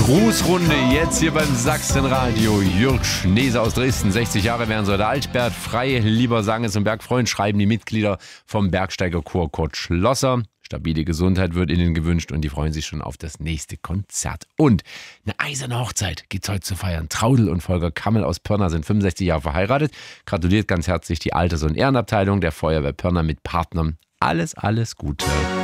Grußrunde jetzt hier beim Sachsenradio. Jürg Schneese aus Dresden, 60 Jahre werden so. Der Altbert Frei, lieber Sanges- und Bergfreund, schreiben die Mitglieder vom Bergsteigerchor Kurt Schlosser. Stabile Gesundheit wird ihnen gewünscht und die freuen sich schon auf das nächste Konzert. Und eine eiserne Hochzeit gibt's heute zu feiern. Traudl und Volker Kammel aus Pirna sind 65 Jahre verheiratet. Gratuliert ganz herzlich die Alters- und Ehrenabteilung der Feuerwehr Pirna mit Partnern. Alles Gute.